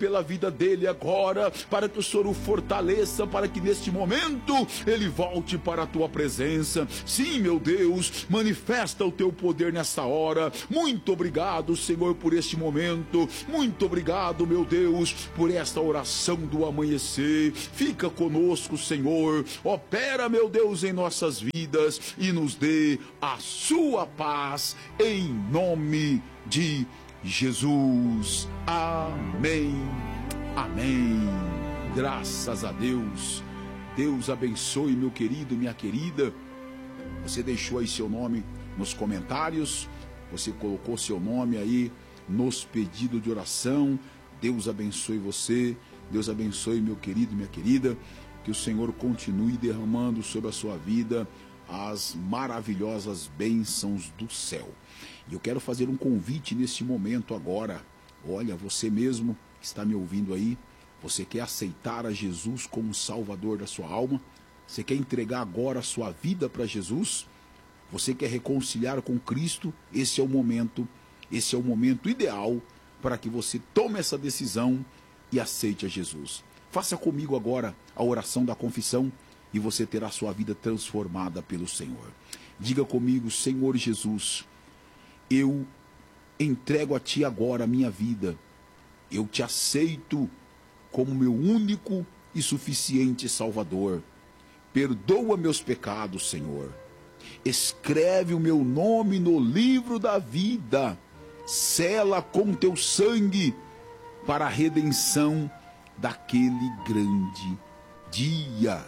pela vida dele agora, para que o Senhor o fortaleça, para que neste momento ele volte para a tua presença. Sim, meu Deus, manifesta o teu poder nessa hora. Muito obrigado, Senhor, por este momento. Muito obrigado, meu Deus, por esta oração do amanhecer. Fica conosco, Senhor. Opera, meu Deus, em nossas vidas e nos dê a sua paz, em nome de Jesus. Amém. Amém. Graças a Deus. Deus abençoe, meu querido, minha querida. Você deixou aí seu nome nos comentários, você colocou seu nome aí nos pedidos de oração. Deus abençoe você, Deus abençoe, meu querido e minha querida. Que o Senhor continue derramando sobre a sua vida as maravilhosas bênçãos do céu. E eu quero fazer um convite nesse momento agora. Olha, você mesmo que está me ouvindo aí, você quer aceitar a Jesus como Salvador da sua alma? Você quer entregar agora a sua vida para Jesus? Você quer reconciliar com Cristo? Esse é o momento ideal para que você tome essa decisão e aceite a Jesus. Faça comigo agora a oração da confissão e você terá sua vida transformada pelo Senhor. Diga comigo: Senhor Jesus, eu entrego a Ti agora a minha vida. Eu Te aceito como meu único e suficiente Salvador. Perdoa meus pecados, Senhor. Escreve o meu nome no livro da vida. Sela com Teu sangue para a redenção daquele grande dia.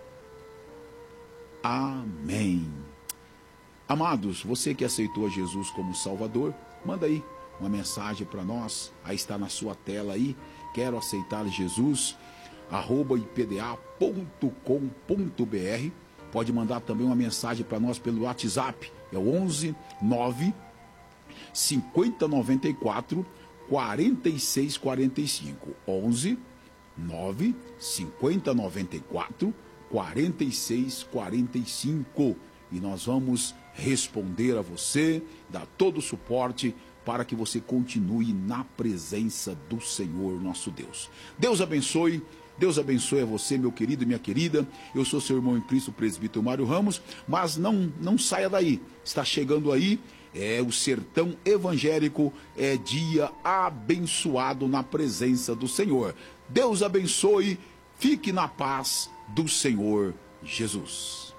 Amém. Amados, você que aceitou a Jesus como Salvador, manda aí uma mensagem para nós. Aí está na sua tela aí. Quero aceitar Jesus, @ipda.com.br. Pode mandar também uma mensagem para nós pelo WhatsApp. É o 11 9 5094 4645. 11 9 5094 4645. E nós vamos responder a você, dar todo o suporte para que você continue na presença do Senhor nosso Deus. Deus abençoe. Deus abençoe a você, meu querido e minha querida. Eu sou seu irmão em Cristo, presbítero Mário Ramos, mas não saia daí. Está chegando aí o Sertão Evangélico, dia abençoado na presença do Senhor. Deus abençoe, fique na paz do Senhor Jesus.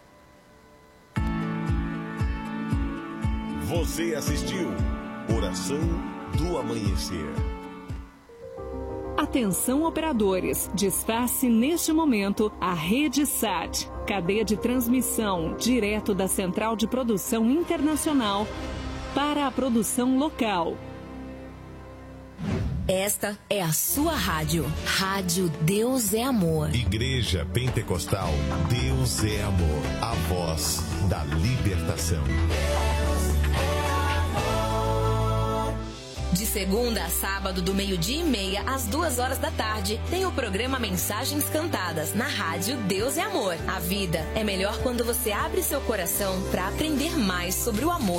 Você assistiu Oração do Amanhecer. Atenção, operadores, desface neste momento a Rede Sat, cadeia de transmissão direto da Central de Produção Internacional para a produção local. Esta é a sua rádio. Rádio Deus é Amor. Igreja Pentecostal Deus é Amor. A voz da libertação. De segunda a sábado, do 12:30 às 2h da tarde, tem o programa Mensagens Cantadas, na rádio Deus é Amor. A vida é melhor quando você abre seu coração para aprender mais sobre o amor